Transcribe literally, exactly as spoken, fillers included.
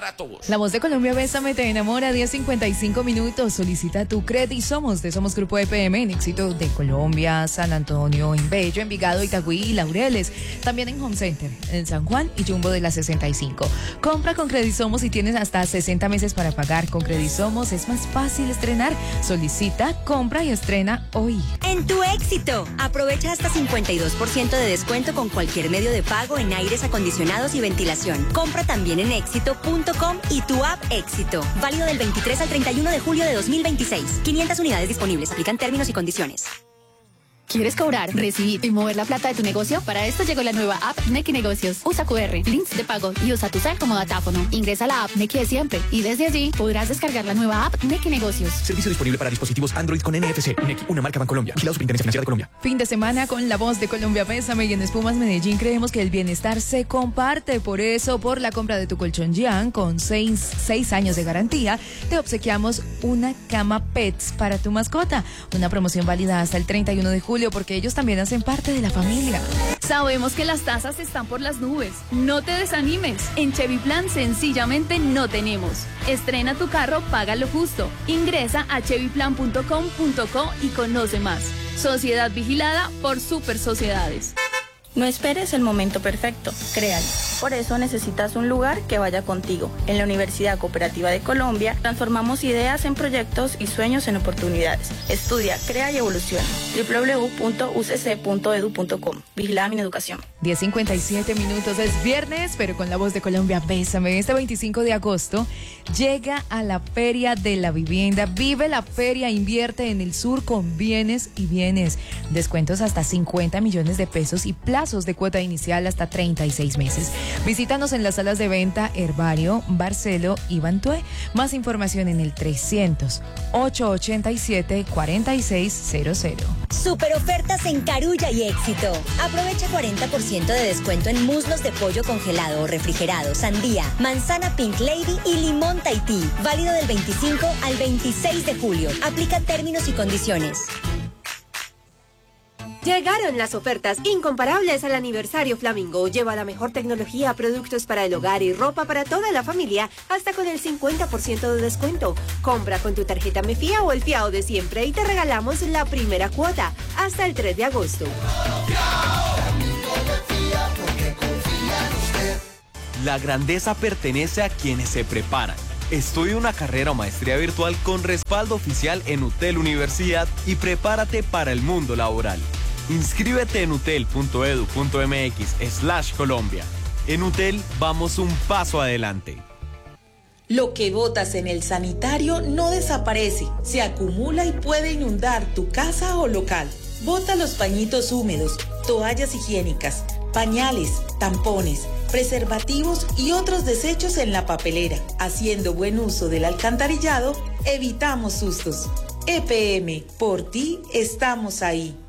para todos. La Voz de Colombia, Bésame, te enamora, diez cincuenta y cinco minutos. Solicita tu crédito y somos de Somos Grupo E P M en Éxito de Colombia, San Antonio, en Bello, Envigado, Itagüí y Laureles. También en Home Center, en San Juan y Jumbo de la sesenta y cinco. Compra con Credisomos y tienes hasta sesenta meses para pagar. Con Credisomos es más fácil estrenar. Solicita, compra y estrena hoy. En tu Éxito, aprovecha hasta cincuenta y dos por ciento de descuento con cualquier medio de pago en aires acondicionados y ventilación. Compra también en éxito punto com y tu app Éxito. Válido del veintitrés al treinta y uno de julio de dos mil veintiséis. quinientas unidades disponibles. Aplican términos y condiciones. ¿Quieres cobrar, recibir y mover la plata de tu negocio? Para esto llegó la nueva app Nequi Negocios. Usa cu erre, links de pago y usa tu cel como datáfono. Ingresa a la app Nequi de siempre y desde allí podrás descargar la nueva app Nequi Negocios. Servicio disponible para dispositivos Android con N F C. Nequi, una marca Bancolombia. Vigilado Superintendencia Financiera de Colombia. Fin de semana con La Voz de Colombia, Bésame, y en Espumas Medellín creemos que el bienestar se comparte. Por eso, por la compra de tu colchón Jean con seis, seis años de garantía, te obsequiamos una cama Pets para tu mascota. Una promoción válida hasta el treinta y uno de julio porque ellos también hacen parte de la familia. Sabemos que las tasas están por las nubes. No te desanimes. En Chevy Plan sencillamente no tenemos. Estrena tu carro, paga lo justo. Ingresa a chevy plan punto com punto co y conoce más. Sociedad vigilada por Super Sociedades. No esperes el momento perfecto, créalo. Por eso necesitas un lugar que vaya contigo. En la Universidad Cooperativa de Colombia transformamos ideas en proyectos y sueños en oportunidades. Estudia, crea y evoluciona. doble u doble u doble u punto u c c punto e d u punto com. Vigilada Mineducación. diez cincuenta y siete minutos, es viernes, pero con La Voz de Colombia, Bésame. Este veinticinco de agosto llega a la Feria de la Vivienda. Vive la feria, invierte en el sur con bienes y bienes. Descuentos hasta cincuenta millones de pesos y plazos de cuota inicial hasta treinta y seis meses. Visítanos en las salas de venta Herbario, Barcelo y Bantué. Más información en el trescientos, ochocientos ochenta y siete, cuarenta y seis cero cero. Super ofertas en Carulla y Éxito. Aprovecha cuarenta por ciento de descuento en muslos de pollo congelado o refrigerado, sandía, manzana Pink Lady y limón Tahití. Válido del veinticinco al veintiséis de julio. Aplica términos y condiciones. Llegaron las ofertas incomparables al aniversario Flamingo. Lleva la mejor tecnología, productos para el hogar y ropa para toda la familia, hasta con el cincuenta por ciento de descuento. Compra con tu tarjeta MEFIA o el fiado de siempre y te regalamos la primera cuota hasta el tres de agosto. La grandeza pertenece a quienes se preparan. Estudia una carrera o maestría virtual con respaldo oficial en UTEL Universidad y prepárate para el mundo laboral. Inscríbete en utel punto edu punto mx slash Colombia. En UTEL vamos un paso adelante. Lo que botas en el sanitario no desaparece, se acumula y puede inundar tu casa o local. Bota los pañitos húmedos, toallas higiénicas, pañales, tampones, preservativos y otros desechos en la papelera. Haciendo buen uso del alcantarillado, evitamos sustos. E P M, por ti estamos ahí.